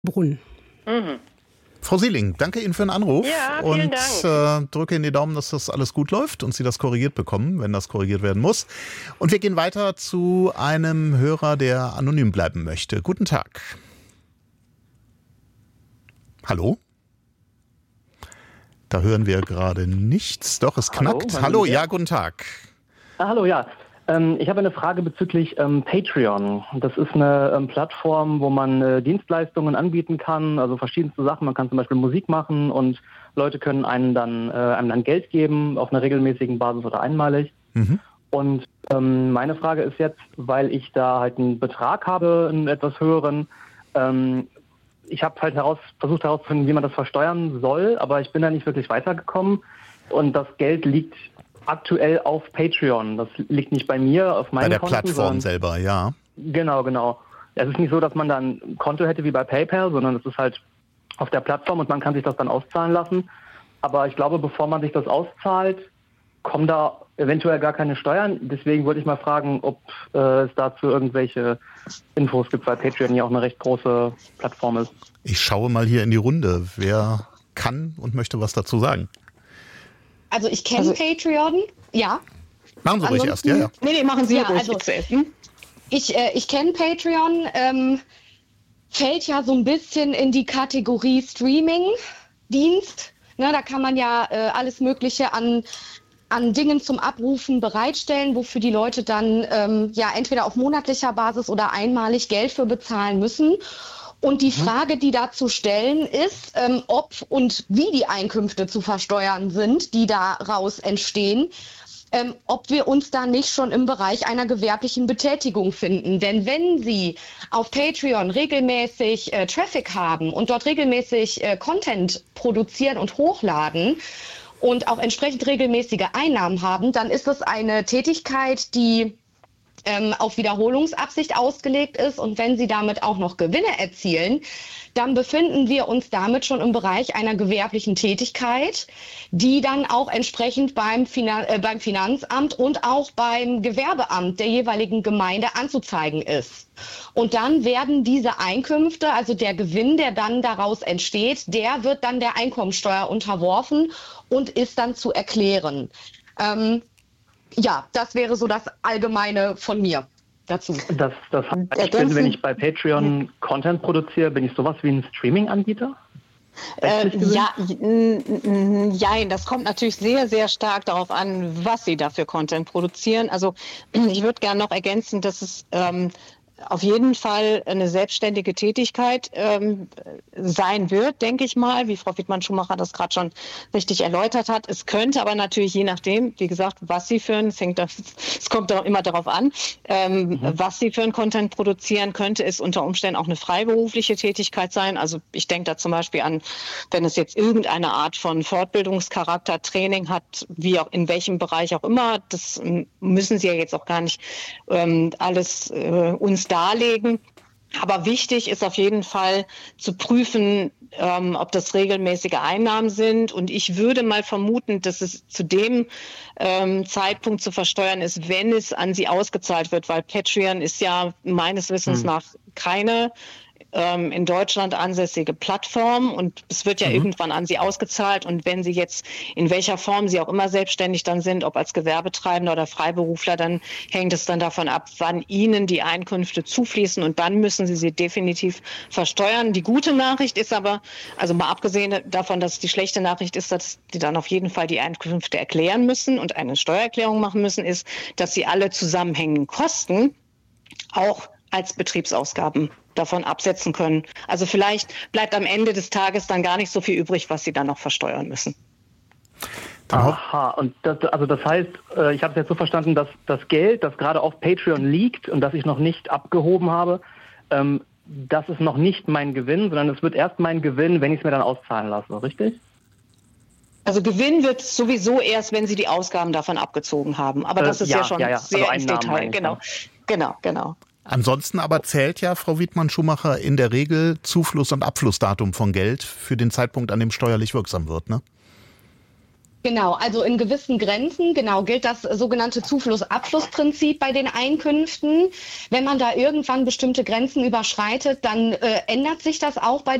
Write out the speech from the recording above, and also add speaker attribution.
Speaker 1: Brunnen.
Speaker 2: Mhm.
Speaker 3: Frau Sieling, danke Ihnen für den Anruf.
Speaker 2: Ja, vielen
Speaker 3: und drücke Ihnen die Daumen, dass das alles gut läuft und Sie das korrigiert bekommen, wenn das korrigiert werden muss. Und wir gehen weiter zu einem Hörer, der anonym bleiben möchte. Guten Tag. Hallo? Da hören wir gerade nichts. Doch, es knackt. Hallo, ja, guten Tag.
Speaker 4: Hallo, ja. Ich habe eine Frage bezüglich Patreon. Das ist eine Plattform, wo man Dienstleistungen anbieten kann, also verschiedenste Sachen. Man kann zum Beispiel Musik machen und Leute können einem dann Geld geben, auf einer regelmäßigen Basis oder einmalig. Mhm. Und meine Frage ist jetzt, weil ich da halt einen Betrag habe, einen etwas höheren, ich habe halt versucht herauszufinden, wie man das versteuern soll, aber ich bin da nicht wirklich weitergekommen und das Geld liegt aktuell auf Patreon. Das liegt nicht bei mir, auf meinen Konten.
Speaker 3: Bei der Plattform selber, ja.
Speaker 4: Genau. Es ist nicht so, dass man da ein Konto hätte wie bei PayPal, sondern es ist halt auf der Plattform und man kann sich das dann auszahlen lassen. Aber ich glaube, bevor man sich das auszahlt, kommen da eventuell gar keine Steuern. Deswegen wollte ich mal fragen, ob es dazu irgendwelche Infos gibt, weil Patreon ja auch eine recht große Plattform ist.
Speaker 3: Ich schaue mal hier in die Runde. Wer kann und möchte was dazu sagen?
Speaker 5: Also ich kenne Patreon, ja.
Speaker 3: Machen Sie ruhig erst, ja.
Speaker 5: Nee, machen Sie ruhig. Also, ich kenne Patreon, fällt ja so ein bisschen in die Kategorie Streaming-Dienst. Ne, da kann man ja alles Mögliche an Dingen zum Abrufen bereitstellen, wofür die Leute dann entweder auf monatlicher Basis oder einmalig Geld für bezahlen müssen. Und die Frage, die da zu stellen ist, ob und wie die Einkünfte zu versteuern sind, die daraus entstehen, ob wir uns da nicht schon im Bereich einer gewerblichen Betätigung finden. Denn wenn Sie auf Patreon regelmäßig Traffic haben und dort regelmäßig Content produzieren und hochladen und auch entsprechend regelmäßige Einnahmen haben, dann ist es eine Tätigkeit, die auf Wiederholungsabsicht ausgelegt ist und wenn Sie damit auch noch Gewinne erzielen, dann befinden wir uns damit schon im Bereich einer gewerblichen Tätigkeit, die dann auch entsprechend beim Finanzamt und auch beim Gewerbeamt der jeweiligen Gemeinde anzuzeigen ist. Und dann werden diese Einkünfte, also der Gewinn, der dann daraus entsteht, der wird dann der Einkommensteuer unterworfen und ist dann zu erklären. Ja, das wäre so das Allgemeine von mir dazu.
Speaker 4: Das heißt, wenn ich bei Patreon Content produziere, bin ich sowas wie ein Streaming-Anbieter?
Speaker 2: Das kommt natürlich sehr, sehr stark darauf an, was Sie da für Content produzieren. Also ich würde gerne noch ergänzen, dass es auf jeden Fall eine selbstständige Tätigkeit sein wird, denke ich mal, wie Frau Wiedmann-Schumacher das gerade schon richtig erläutert hat. Es könnte aber natürlich, je nachdem, wie gesagt, was Sie für es kommt auch immer darauf an, was Sie für einen Content produzieren, könnte es unter Umständen auch eine freiberufliche Tätigkeit sein. Also ich denke da zum Beispiel an, wenn es jetzt irgendeine Art von Fortbildungscharakter, Training hat, wie auch in welchem Bereich auch immer, das müssen Sie ja jetzt auch gar nicht alles uns darlegen. Aber wichtig ist auf jeden Fall zu prüfen, ob das regelmäßige Einnahmen sind. Und ich würde mal vermuten, dass es zu dem Zeitpunkt zu versteuern ist, wenn es an Sie ausgezahlt wird, weil Patreon ist ja meines Wissens nach keine in Deutschland ansässige Plattform und es wird ja irgendwann an Sie ausgezahlt und wenn Sie jetzt in welcher Form Sie auch immer selbstständig dann sind, ob als Gewerbetreibender oder Freiberufler, dann hängt es dann davon ab, wann Ihnen die Einkünfte zufließen und dann müssen Sie sie definitiv versteuern. Die gute Nachricht ist aber, also mal abgesehen davon, dass die schlechte Nachricht ist, dass die dann auf jeden Fall die Einkünfte erklären müssen und eine Steuererklärung machen müssen, ist, dass Sie alle zusammenhängenden Kosten auch als Betriebsausgaben davon absetzen können. Also vielleicht bleibt am Ende des Tages dann gar nicht so viel übrig, was Sie dann noch versteuern müssen.
Speaker 4: Aha, und das heißt, ich habe es jetzt so verstanden, dass das Geld, das gerade auf Patreon liegt und das ich noch nicht abgehoben habe, das ist noch nicht mein Gewinn, sondern es wird erst mein Gewinn, wenn ich es mir dann auszahlen lasse, richtig?
Speaker 2: Also Gewinn wird sowieso erst, wenn Sie die Ausgaben davon abgezogen haben. Aber das ist ja schon sehr ins Detail. Genau.
Speaker 3: Ansonsten aber zählt ja, Frau Wiedmann-Schumacher, in der Regel Zufluss- und Abflussdatum von Geld für den Zeitpunkt, an dem steuerlich wirksam wird, ne?
Speaker 5: Genau, also in gewissen Grenzen, genau, gilt das sogenannte Zufluss-Abfluss-Prinzip bei den Einkünften. Wenn man da irgendwann bestimmte Grenzen überschreitet, dann ändert sich das auch bei